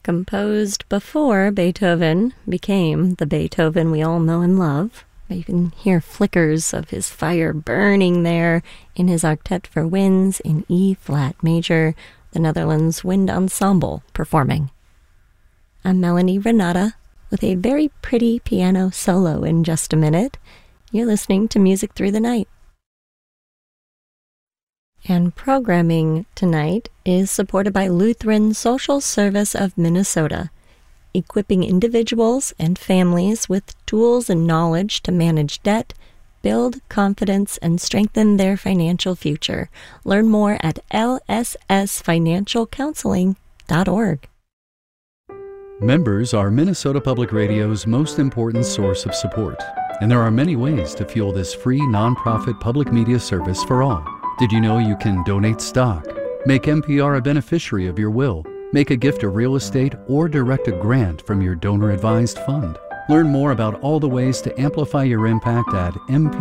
Composed before Beethoven became the Beethoven we all know and love. You can hear flickers of his fire burning there in his Octet for Winds in E-flat major, the Netherlands Wind Ensemble performing. I'm Melanie Renata with a very pretty piano solo in just a minute. You're listening to Music Through the Night. And programming tonight is supported by Lutheran Social Service of Minnesota, equipping individuals and families with tools and knowledge to manage debt, build confidence, and strengthen their financial future. Learn more at lssfinancialcounseling.org. Members are Minnesota Public Radio's most important source of support, and there are many ways to fuel this free nonprofit public media service for all. Did you know you can donate stock, make NPR a beneficiary of your will, make a gift of real estate, or direct a grant from your donor-advised fund? Learn more about all the ways to amplify your impact at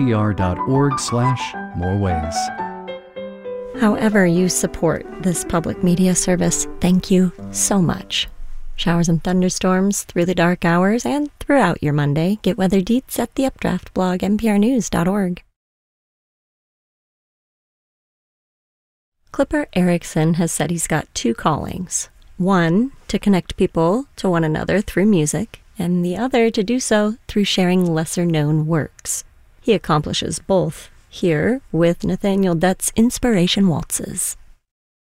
npr.org/moreways. However you support this public media service, thank you so much. Showers and thunderstorms through the dark hours and throughout your Monday. Get weather deets at the Updraft blog, nprnews.org. Clipper Erickson has said he's got two callings. One, to connect people to one another through music, and the other to do so through sharing lesser-known works. He accomplishes both here with Nathaniel Dutt's Inspiration Waltzes.